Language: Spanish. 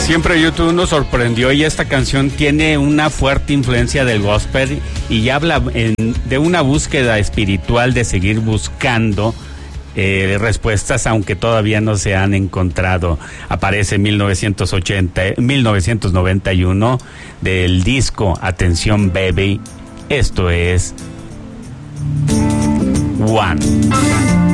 Siempre YouTube nos sorprendió y esta canción tiene una fuerte influencia del gospel y habla de una búsqueda espiritual, de seguir buscando respuestas, aunque todavía no se han encontrado. Aparece en 1991 del disco Atención Baby. Esto es One.